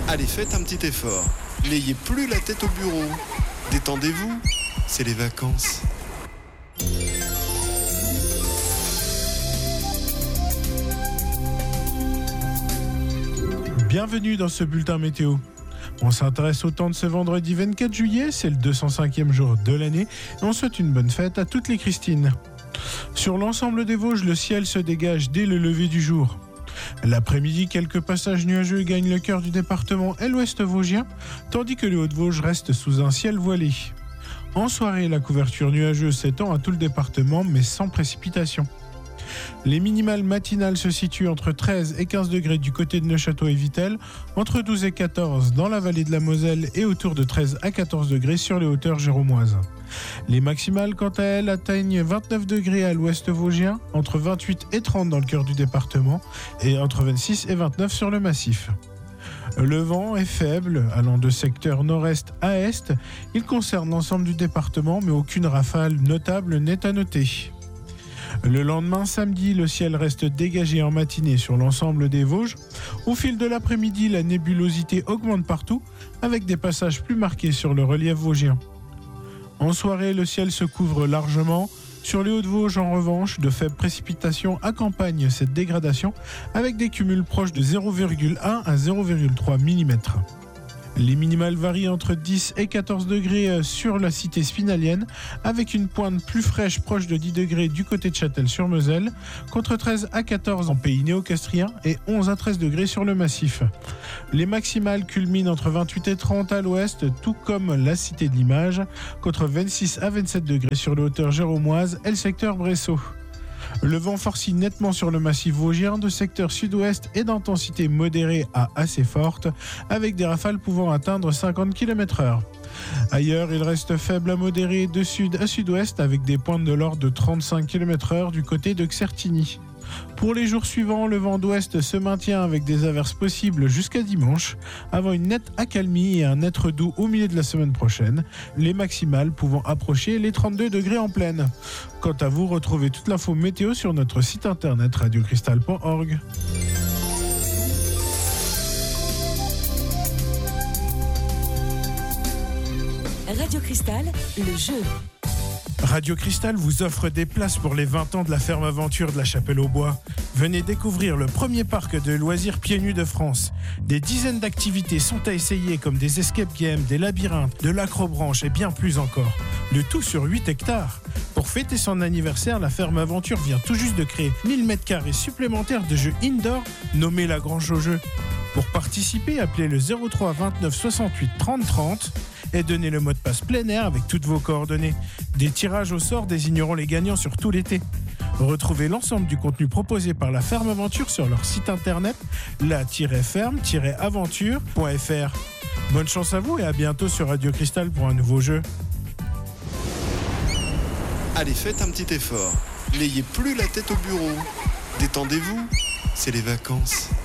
Allez, faites un petit effort. N'ayez plus la tête au bureau. Détendez-vous, c'est les vacances. Bienvenue dans ce bulletin météo. On s'intéresse au temps de ce vendredi 24 juillet, c'est le 205e jour de l'année, et on souhaite une bonne fête à toutes les Christines. Sur l'ensemble des Vosges, le ciel se dégage dès le lever du jour. L'après-midi, quelques passages nuageux gagnent le cœur du département et l'ouest vosgien, tandis que les Hauts-de-Vosges restent sous un ciel voilé. En soirée, la couverture nuageuse s'étend à tout le département, mais sans précipitation. Les minimales matinales se situent entre 13 et 15 degrés du côté de Neufchâteau et Vittel, entre 12 et 14 dans la vallée de la Moselle et autour de 13 à 14 degrés sur les hauteurs géromoises. Les maximales, quant à elles, atteignent 29 degrés à l'ouest vosgien, entre 28 et 30 dans le cœur du département et entre 26 et 29 sur le massif. Le vent est faible, allant de secteur nord-est à est. Il concerne l'ensemble du département, mais aucune rafale notable n'est à noter. Le lendemain, samedi, le ciel reste dégagé en matinée sur l'ensemble des Vosges. Au fil de l'après-midi, la nébulosité augmente partout, avec des passages plus marqués sur le relief vosgien. En soirée, le ciel se couvre largement. Sur les Hauts-de-Vosges, en revanche, de faibles précipitations accompagnent cette dégradation, avec des cumuls proches de 0,1 à 0,3 mm. Les minimales varient entre 10 et 14 degrés sur la cité spinalienne, avec une pointe plus fraîche proche de 10 degrés du côté de Châtel-sur-Moselle, contre 13 à 14 en pays néo-castrien et 11 à 13 degrés sur le massif. Les maximales culminent entre 28 et 30 à l'ouest, tout comme la cité de l'Image, contre 26 à 27 degrés sur les hauteurs géromoises et le secteur Bressot. Le vent forcit nettement sur le massif vosgien de secteur sud-ouest et d'intensité modérée à assez forte, avec des rafales pouvant atteindre 50 km/h. Ailleurs, il reste faible à modéré de sud à sud-ouest, avec des pointes de l'ordre de 35 km/h du côté de Xertigny. Pour les jours suivants, le vent d'ouest se maintient avec des averses possibles jusqu'à dimanche, avant une nette accalmie et un net doux au milieu de la semaine prochaine, les maximales pouvant approcher les 32 degrés en pleine. Quant à vous, retrouvez toute l'info météo sur notre site internet radiocristal.org. Radio Cristal, le jeu. Radio Cristal vous offre des places pour les 20 ans de la ferme aventure de la Chapelle-aux-Bois. Venez découvrir le premier parc de loisirs pieds nus de France. Des dizaines d'activités sont à essayer comme des escape games, des labyrinthes, de l'acrobranche et bien plus encore. Le tout sur 8 hectares. Pour fêter son anniversaire, la ferme aventure vient tout juste de créer 1000 m² supplémentaires de jeux indoor nommés la Grange au jeu. Pour participer, appelez le 03 29 68 30 30 et donnez le mot de passe plein air avec toutes vos coordonnées. Des tirages au sort désigneront les gagnants sur tout l'été. Retrouvez l'ensemble du contenu proposé par la Ferme Aventure sur leur site internet la-ferme-aventure.fr. Bonne chance à vous et à bientôt sur Radio Cristal pour un nouveau jeu. Allez, faites un petit effort. N'ayez plus la tête au bureau. Détendez-vous, c'est les vacances.